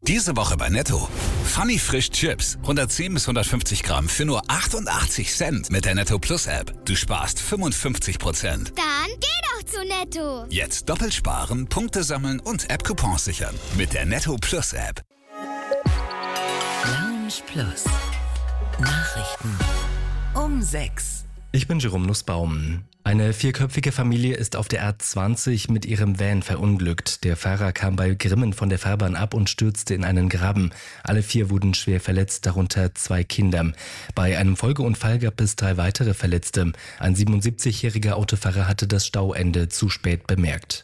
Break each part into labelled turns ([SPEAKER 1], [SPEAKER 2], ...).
[SPEAKER 1] Diese Woche bei Netto. Funny Frisch Chips. 110 bis 150 Gramm für nur 88 Cent mit der Netto Plus App. Du sparst 55%.
[SPEAKER 2] Dann geh doch zu Netto.
[SPEAKER 1] Jetzt doppelt sparen, Punkte sammeln und App-Coupons sichern. Mit der Netto Plus App.
[SPEAKER 3] Lounge Plus. Nachrichten um 6.
[SPEAKER 4] Ich bin Jerome Nussbaum. Eine 4-köpfige Familie ist auf der A20 mit ihrem Van verunglückt. Der Fahrer kam bei Grimmen von der Fahrbahn ab und stürzte in einen Graben. Alle 4 wurden schwer verletzt, darunter 2 Kinder. Bei einem Folgeunfall gab es 3 weitere Verletzte. Ein 77-jähriger Autofahrer hatte das Stauende zu spät bemerkt.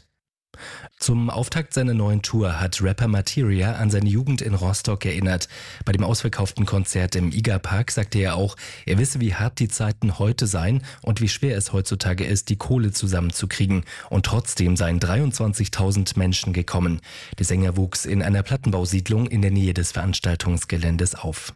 [SPEAKER 4] Zum Auftakt seiner neuen Tour hat Rapper Materia an seine Jugend in Rostock erinnert. Bei dem ausverkauften Konzert im IGA-Park sagte er auch, er wisse, wie hart die Zeiten heute seien und wie schwer es heutzutage ist, die Kohle zusammenzukriegen. Und trotzdem seien 23.000 Menschen gekommen. Der Sänger wuchs in einer Plattenbausiedlung in der Nähe des Veranstaltungsgeländes auf.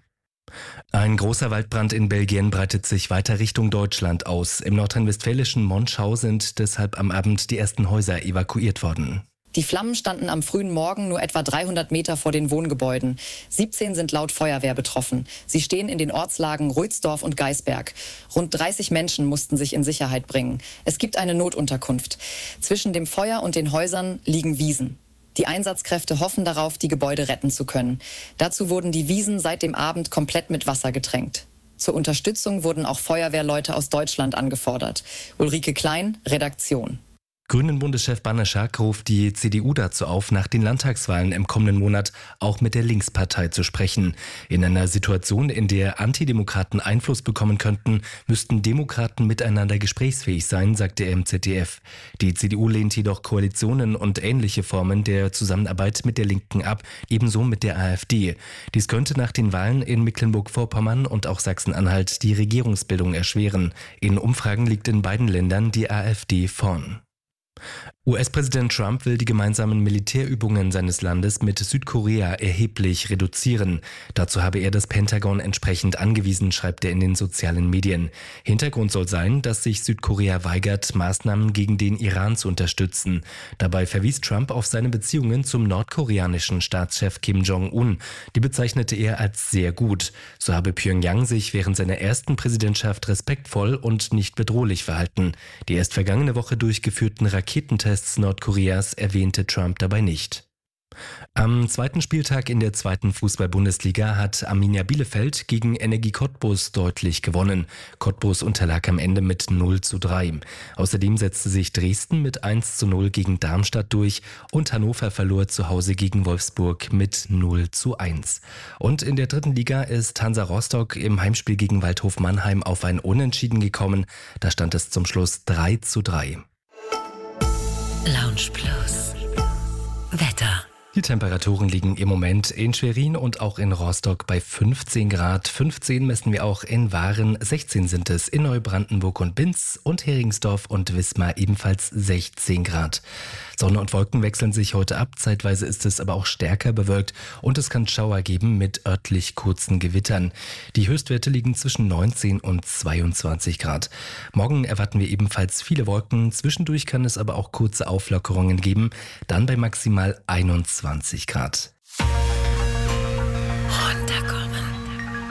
[SPEAKER 4] Ein großer Waldbrand in Belgien breitet sich weiter Richtung Deutschland aus. Im nordrhein-westfälischen Monschau sind deshalb am Abend die ersten Häuser evakuiert worden.
[SPEAKER 5] Die Flammen standen am frühen Morgen nur etwa 300 Meter vor den Wohngebäuden. 17 sind laut Feuerwehr betroffen. Sie stehen in den Ortslagen Ruidsdorf und Geisberg. Rund 30 Menschen mussten sich in Sicherheit bringen. Es gibt eine Notunterkunft. Zwischen dem Feuer und den Häusern liegen Wiesen. Die Einsatzkräfte hoffen darauf, die Gebäude retten zu können. Dazu wurden die Wiesen seit dem Abend komplett mit Wasser getränkt. Zur Unterstützung wurden auch Feuerwehrleute aus Deutschland angefordert. Ulrike Klein, Redaktion.
[SPEAKER 4] Grünen-Bundeschef Banaschak ruft die CDU dazu auf, nach den Landtagswahlen im kommenden Monat auch mit der Linkspartei zu sprechen. In einer Situation, in der Antidemokraten Einfluss bekommen könnten, müssten Demokraten miteinander gesprächsfähig sein, sagte er im ZDF. Die CDU lehnt jedoch Koalitionen und ähnliche Formen der Zusammenarbeit mit der Linken ab, ebenso mit der AfD. Dies könnte nach den Wahlen in Mecklenburg-Vorpommern und auch Sachsen-Anhalt die Regierungsbildung erschweren. In Umfragen liegt in beiden Ländern die AfD vorn. US-Präsident Trump will die gemeinsamen Militärübungen seines Landes mit Südkorea erheblich reduzieren. Dazu habe er das Pentagon entsprechend angewiesen, schreibt er in den sozialen Medien. Hintergrund soll sein, dass sich Südkorea weigert, Maßnahmen gegen den Iran zu unterstützen. Dabei verwies Trump auf seine Beziehungen zum nordkoreanischen Staatschef Kim Jong-un. Die bezeichnete er als sehr gut. So habe Pyongyang sich während seiner ersten Präsidentschaft respektvoll und nicht bedrohlich verhalten. Die erst vergangene Woche durchgeführten Raketentests Nordkoreas erwähnte Trump dabei nicht. Am zweiten Spieltag in der 2. Fußball-Bundesliga hat Arminia Bielefeld gegen Energie Cottbus deutlich gewonnen. Cottbus unterlag am Ende mit 0:3. Außerdem setzte sich Dresden mit 1:0 gegen Darmstadt durch und Hannover verlor zu Hause gegen Wolfsburg mit 0:1. Und in der 3. Liga ist Hansa Rostock im Heimspiel gegen Waldhof Mannheim auf ein Unentschieden gekommen. Da stand es zum Schluss 3:3.
[SPEAKER 3] Lounge Plus. Wetter.
[SPEAKER 4] Die Temperaturen liegen im Moment in Schwerin und auch in Rostock bei 15 Grad. 15 messen wir auch in Waren, 16 sind es in Neubrandenburg und Binz und Heringsdorf und Wismar ebenfalls 16 Grad. Sonne und Wolken wechseln sich heute ab, zeitweise ist es aber auch stärker bewölkt und es kann Schauer geben mit örtlich kurzen Gewittern. Die Höchstwerte liegen zwischen 19 und 22 Grad. Morgen erwarten wir ebenfalls viele Wolken, zwischendurch kann es aber auch kurze Auflockerungen geben, dann bei maximal 21 Grad.
[SPEAKER 3] Runterkommen.